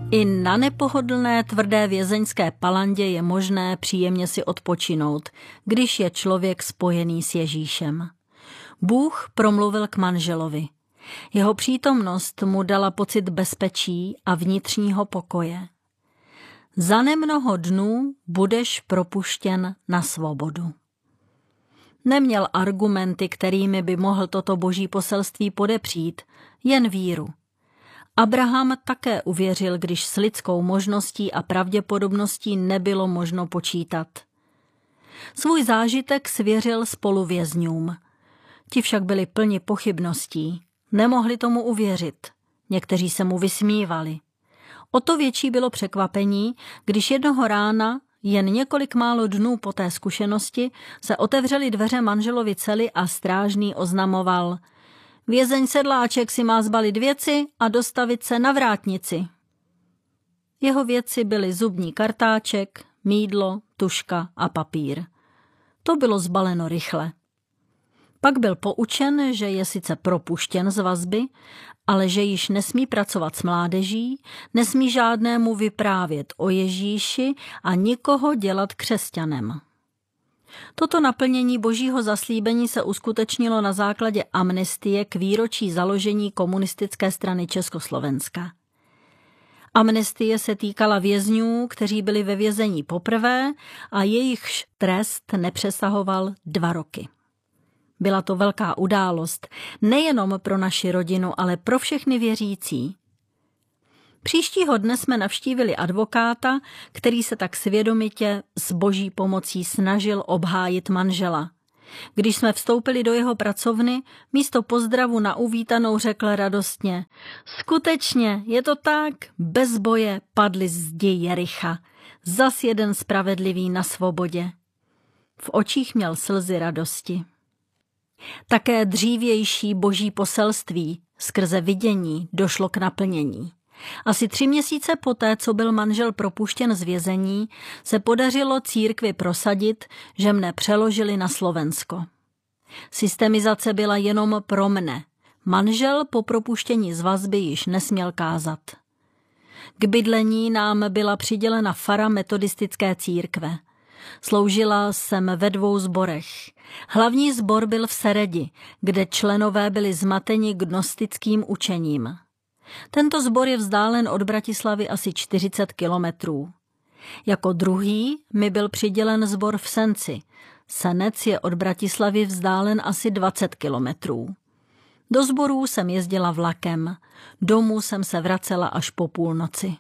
I na nepohodlné tvrdé vězeňské palandě je možné příjemně si odpočinout, když je člověk spojený s Ježíšem. Bůh promluvil k manželovi. Jeho přítomnost mu dala pocit bezpečí a vnitřního pokoje. Za nemnoho dnů budeš propuštěn na svobodu. Neměl argumenty, kterými by mohl toto boží poselství podepřít, jen víru. Abraham také uvěřil, když s lidskou možností a pravděpodobností nebylo možno počítat. Svůj zážitek svěřil spoluvězňům. Ti však byli plni pochybností. Nemohli tomu uvěřit. Někteří se mu vysmívali. O to větší bylo překvapení, když jednoho rána, jen několik málo dnů po té zkušenosti, se otevřely dveře manželovi cely a strážný oznamoval: Vězeň Sedláček si má zbalit věci a dostavit se na vrátnici. Jeho věci byly zubní kartáček, mýdlo, tužka a papír. To bylo zbaleno rychle. Pak byl poučen, že je sice propuštěn z vazby, ale že již nesmí pracovat s mládeží, nesmí žádnému vyprávět o Ježíši a nikoho dělat křesťanem. Toto naplnění božího zaslíbení se uskutečnilo na základě amnestie k výročí založení komunistické strany Československa. Amnestie se týkala vězňů, kteří byli ve vězení poprvé a jejichž trest nepřesahoval 2 roky. Byla to velká událost, nejenom pro naši rodinu, ale pro všechny věřící. Příštího dne jsme navštívili advokáta, který se tak svědomitě s boží pomocí snažil obhájit manžela. Když jsme vstoupili do jeho pracovny, místo pozdravu na uvítanou řekl radostně: Skutečně, je to tak, bez boje padly zdi Jericha, zas jeden spravedlivý na svobodě. V očích měl slzy radosti. Také dřívější boží poselství skrze vidění došlo k naplnění. Asi 3 měsíce poté, co byl manžel propuštěn z vězení, se podařilo církvi prosadit, že mne přeložili na Slovensko. Systemizace byla jenom pro mne. Manžel po propuštění z vazby již nesměl kázat. K bydlení nám byla přidělena fara metodistické církve. Sloužila jsem ve 2 sborech. Hlavní sbor byl v Seredi, kde členové byli zmateni gnostickým učením. Tento sbor je vzdálen od Bratislavy asi 40 kilometrů. Jako druhý mi byl přidělen sbor v Senci. Senec je od Bratislavy vzdálen asi 20 kilometrů. Do sborů jsem jezdila vlakem, domů jsem se vracela až po půlnoci.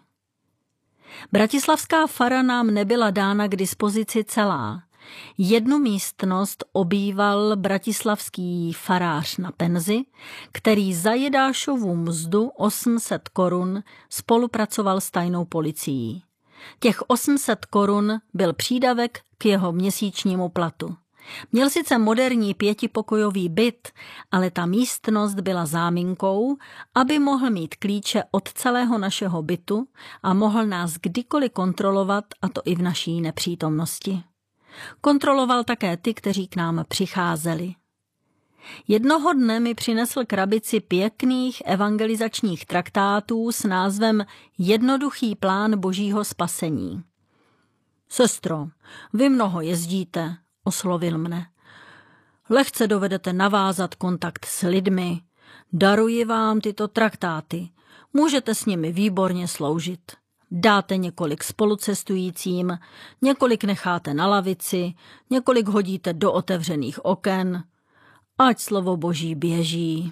Bratislavská fara nám nebyla dána k dispozici celá. 1 místnost obýval bratislavský farář na penzi, který za Jedášovu mzdu 800 korun spolupracoval s tajnou policií. Těch 800 korun byl přídavek k jeho měsíčnímu platu. Měl sice moderní 5pokojový byt, ale ta místnost byla záminkou, aby mohl mít klíče od celého našeho bytu a mohl nás kdykoliv kontrolovat, a to i v naší nepřítomnosti. Kontroloval také ty, kteří k nám přicházeli. Jednoho dne mi přinesl krabici pěkných evangelizačních traktátů s názvem Jednoduchý plán božího spasení. Sestro, vy mnoho jezdíte, oslovil mne. Lehce dovedete navázat kontakt s lidmi. Daruji vám tyto traktáty. Můžete s nimi výborně sloužit. Dáte několik spolucestujícím, několik necháte na lavici, několik hodíte do otevřených oken. Ať slovo boží běží.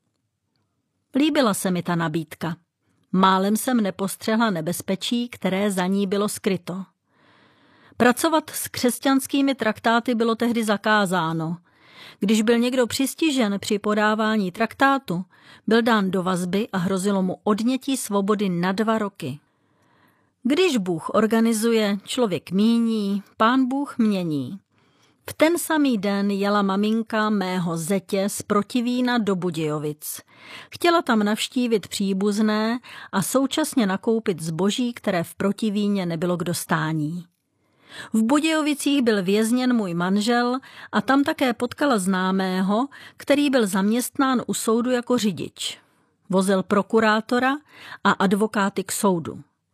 Líbila se mi ta nabídka. Málem jsem nepostřehla nebezpečí, které za ní bylo skryto. Pracovat s křesťanskými traktáty bylo tehdy zakázáno. Když byl někdo přistižen při podávání traktátu, byl dán do vazby a hrozilo mu odnětí svobody na 2 roky. Když Bůh organizuje, člověk míní, Pán Bůh mění. V ten samý den jela maminka mého zetě z Protivína do Budějovic. Chtěla tam navštívit příbuzné a současně nakoupit zboží, které v Protivíně nebylo k dostání. V Budějovicích byl vězněn můj manžel a tam také potkala známého, který byl zaměstnán u soudu jako řidič. Vozil prokurátora a advokáty k soudu.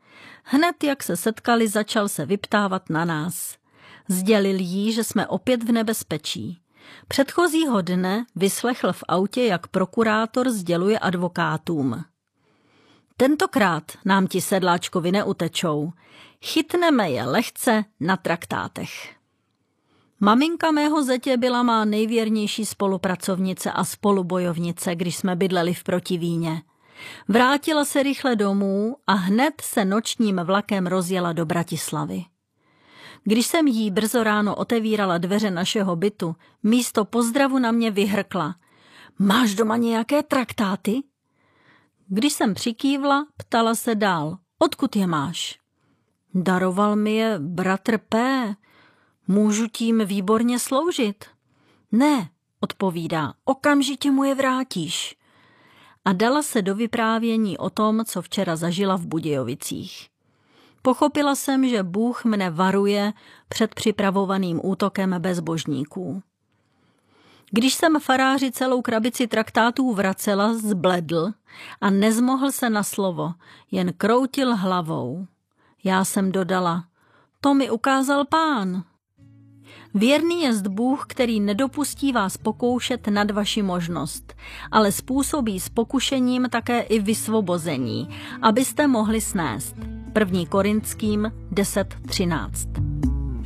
Hned jak se setkali, začal se vyptávat na nás. Sdělil jí, že jsme opět v nebezpečí. Předchozího dne vyslechl v autě, jak prokurátor sděluje advokátům. Tentokrát nám ti sedláčkovi neutečou. Chytneme je lehce na traktátech. Maminka mého zetě byla má nejvěrnější spolupracovnice a spolubojovnice, když jsme bydleli v Protivíně. Vrátila se rychle domů a hned se nočním vlakem rozjela do Bratislavy. Když jsem jí brzo ráno otevírala dveře našeho bytu, místo pozdravu na mě vyhrkla. Máš doma nějaké traktáty? Když jsem přikývla, ptala se dál. Odkud je máš? Daroval mi je bratr P. Můžu tím výborně sloužit? Ne, odpovídá, okamžitě mu je vrátíš. A dala se do vyprávění o tom, co včera zažila v Budějovicích. Pochopila jsem, že Bůh mne varuje před připravovaným útokem bezbožníků. Když jsem faráři celou krabici traktátů vracela, zbledl a nezmohl se na slovo, jen kroutil hlavou. Já jsem dodala, to mi ukázal Pán. Věrný jest Bůh, který nedopustí vás pokoušet nad vaši možnost, ale způsobí s pokušením také i vysvobození, abyste mohli snést. 1. Korinským 10:13.